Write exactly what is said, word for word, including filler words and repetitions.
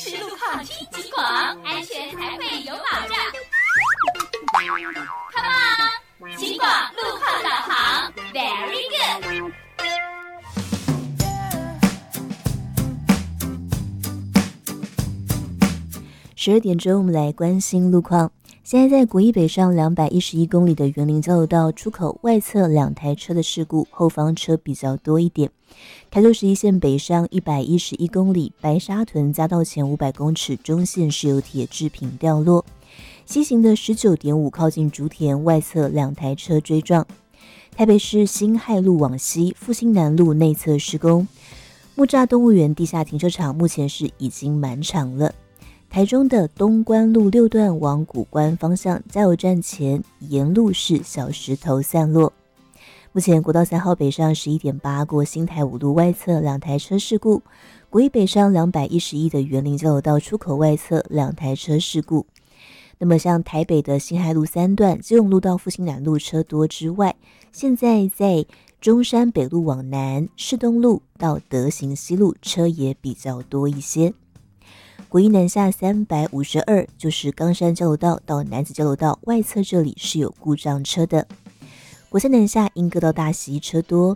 持路况听警广，安全才会有保障。Come on， 警广路况导航 ，Very good。 十二点钟，我们来关心路况。现在在国一北上两百一十一公里的园林交流道出口外侧两台车的事故，后方车比较多一点。台六十一线北上一百一十一公里，白沙屯匝道前五百公尺中线是有铁制品掉落。西行的 十九点五 靠近竹田外侧两台车追撞。台北市辛亥路往西复兴南路内侧施工，木栅动物园地下停车场目前是已经满场了。台中的东关路六段往谷关方向加油站前沿路是小石头散落。目前国道三号北上 十一点八 过新台五路外侧两台车事故，国一北上两百一十一的园林交流道出口外侧两台车事故。那么像台北的辛亥路三段基隆路到复兴南路车多之外，现在在中山北路往南士东路到德行西路车也比较多一些。国一南下三百五十二，就是冈山交流道到楠梓交流道外侧，这里是有故障车的。国三南下莺歌到大溪车多，